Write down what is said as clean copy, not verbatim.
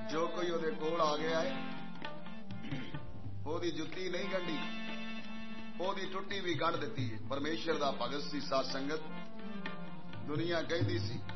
जो कोई ਉਹਦੇ ਕੋਲ आ गया है ਉਹਦੀ ਜੁੱਤੀ नहीं गंढी, ਉਹਦੀ ਟੁੱਟੀ भी गढ़ ਦਿੱਤੀ है। परमेश्वर ਦਾ भगत सी, साध संगत दुनिया कहती सी